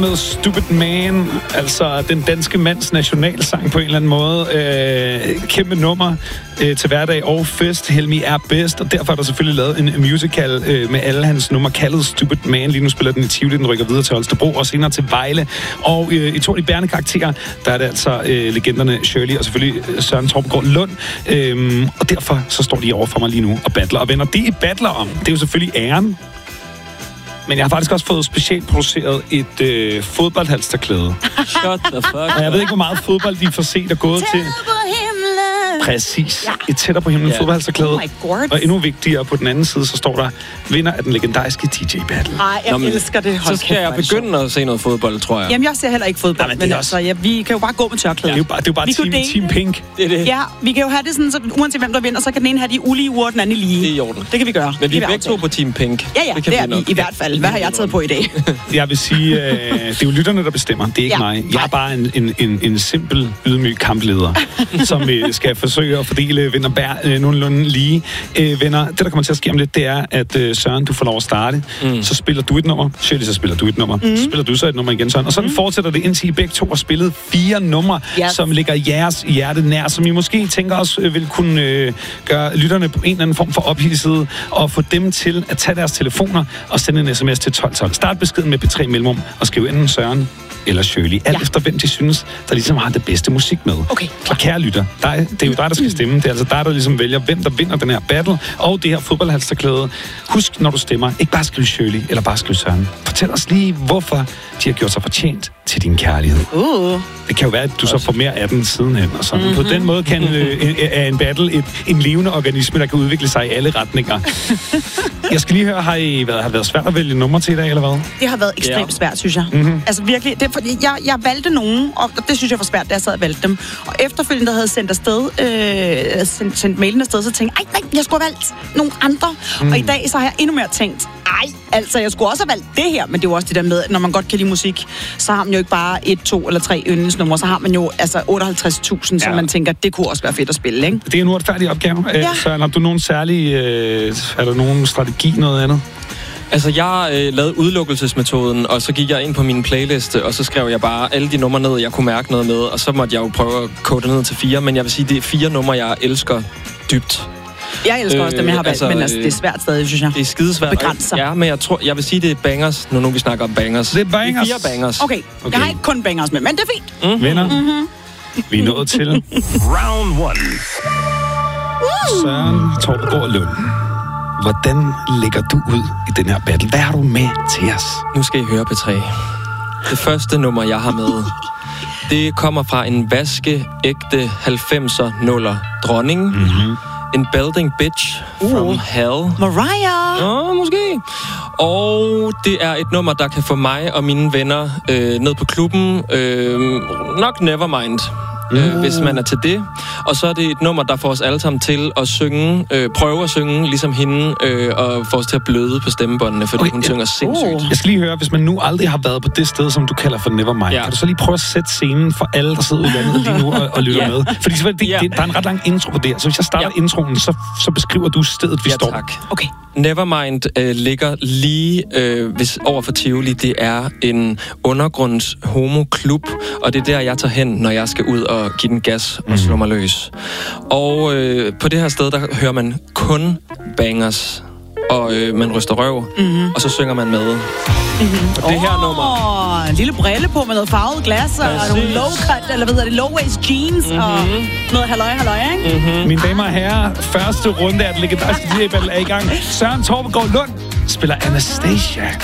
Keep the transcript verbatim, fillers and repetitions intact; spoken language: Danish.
med Stupid Man, altså den danske mands nationalsang på en eller anden måde. Øh, kæmpe nummer øh, til hverdag og fest. Helmi er bedst, og derfor er der selvfølgelig lavet en musical øh, med alle hans numre kaldet Stupid Man. Lige nu spiller den i Tivoli, den rykker videre til Holstebro og senere til Vejle. Og øh, i to af de bærende karakterer, der er det altså øh, legenderne Shirley og selvfølgelig Søren Torpegaard Lund. Øh, og derfor så står de over for mig lige nu og battler. Og venner, det I battler om, det er jo selvfølgelig æren. Men jeg har faktisk også fået specielt produceret et øh, fodboldhalsterklæde. Shut the fuck. Og jeg ved ikke, hvor meget fodbold de får set og gået til. Præcis. Ja. Et tættere på himlen yeah. fodboldhalsterklæde. Oh og endnu vigtigere, på den anden side, så står der vinder af den legendariske D J-battle. Nej, jeg Nå, elsker det. Hold så skal jeg begynde at se noget fodbold, tror jeg. Jamen, jeg ser heller ikke fodbold. Nej, men men altså, ja, vi kan jo bare gå med tørklæder. Det er jo bare, det er jo bare team, team Pink. Det er det. Ja, vi kan jo have det sådan, så uanset hvem der vinder, så kan den ene have de ulige uger, og den anden lige. Det er i orden. Det kan vi gøre. Men vi er begge to på team Pink. Ja, ja, det, det er vi, vi i hvert fald. Hvad har jeg taget på i dag? Jeg vil sige, øh, det er jo lytterne, der bestemmer. Det er ikke ja. mig. Jeg er bare en, en, en, en simpel, ydmyg kampleder, som øh, skal forsøge at fordele vind og bær øh, nogenlunde lige. Øh, venner, det der kommer til at ske om lidt, det er, at øh, Søren, du får lov at starte. Mm. Så spiller du et nummer. Shirley, så spiller du et nummer. Mm. Så spiller du så et nummer igen, Søren. Og sådan mm. fortsætter det, indtil I begge to har spillet fire numre, yes. som ligger jeres hjerte nær, som I måske tænker også øh, vil kunne øh, gøre lytterne på en eller anden form for ophidset, og få dem til at tage deres telefoner og sende en sms til tolv tolv. Start beskeden med P tre mellemrum og skriv enten Søren eller Shirley. Alt ja. efter hvem de synes, der ligesom har det bedste musik med. Okay. Og kære lytter, dig, det er jo dig, der skal stemme. Det er altså dig, der ligesom vælger, hvem der vinder den her battle, og det her fodboldhalsterklæde. Husk, når du stemmer, ikke bare skriv Shirley, eller bare skriv Søren. Fortæl os lige, hvorfor de har gjort sig fortjent til din kærlighed. Uh. Det kan jo være, at du så får mere af den sidenhen. Og sådan. Mm-hmm. På den måde kan øh, er en battle et, en levende organisme, der kan udvikle sig i alle retninger. Jeg skal lige høre, har I været, har det været svært at vælge nummer til i dag, eller hvad? Det har været ekstremt yeah. svært, synes jeg. Mm-hmm. Altså virkelig, det er, fordi jeg, jeg valgte nogen, og det synes jeg var svært, da jeg sad og valgte dem. Og efterfølgende, der havde sendt afsted, øh, sendt, sendt mailen afsted, så tænkte jeg, ej, nej, jeg skulle have valgt nogle andre. Mm. Og i dag, så har jeg endnu mere tænkt, ej, altså, jeg skulle også have valgt det her, men det er jo også det der med, at når man godt kan lide musik, så har man jo ikke bare et, to eller tre yndlingsnumre, så har man jo altså otteoghalvtreds tusind, ja. som man tænker, det kunne også være fedt at spille, ikke? Det er en uretfærdig opgave. Ja. Så har du nogen særlig, øh, er der nogen strategi, noget andet? Altså, jeg øh, lavede udelukkelsesmetoden, og så gik jeg ind på min playliste, og så skrev jeg bare alle de numre ned, jeg kunne mærke noget med, og så måtte jeg jo prøve at kode ned til fire, men jeg vil sige, det er fire numre, jeg elsker dybt. Jeg elsker øh, også dem, jeg har valgt, altså, men altså, det er svært stadig, synes jeg. Det er skidesvært. Begrænser. Ja, men jeg tror, jeg vil sige, det er bangers, når nu vi snakker om bangers. Det er bangers. Det er fire bangers. Okay. okay, jeg har ikke kun bangers med, men det er fint. Mm-hmm. Venner, mm-hmm. vi er nået til round one. Uh. Søren Torpegaard Lund. Hvordan lægger du ud i den her battle? Hvad har du med til os? Nu skal I høre P tre. Det første nummer, jeg har med, det kommer fra en vaskeægte halvfemser nuller dronning. Mm-hmm. En Belting Bitch from uh. Hell. Mariah! Ja, måske. Og det er et nummer, der kan få mig og mine venner øh, ned på klubben. Øh, nok Nevermind. Øh, hvis man er til det. Og så er det et nummer, der får os alle sammen til at synge, øh, prøve at synge ligesom hende, øh, og får os til at bløde på stemmebåndene, fordi okay, hun synger sindssygt. Oh. Jeg skal lige høre, hvis man nu aldrig har været på det sted, som du kalder for Nevermind, ja. kan du så lige prøve at sætte scenen for alle, der sidder ude i landet lige nu og, og lytter yeah. med? Fordi så, det, yeah. det, der er en ret lang intro på det her, så hvis jeg starter yeah. introen, så, så beskriver du stedet, vi ja, står. Tak. Okay. Nevermind øh, ligger lige øh, hvis, over for Tivoli. Det er en undergrunds homoklub, og det er der, jeg tager hen, når jeg skal ud og give den gas og slå mig løs. Og øh, på det her sted, der hører man kun bangers, og øh, man ryster røv, mm-hmm. og så synger man med. Mm-hmm. Og det her oh, nummer... en lille brille på med noget farvet glas, og Præcis. nogle low-cut, eller hvad hedder det, low-waist jeans, mm-hmm. og noget halløj, halløj, ikke? Mm-hmm. Mine damer og herrer, første runde af den legendariske D J-battle er i gang. Søren Torpegaard Lund spiller Anastasia.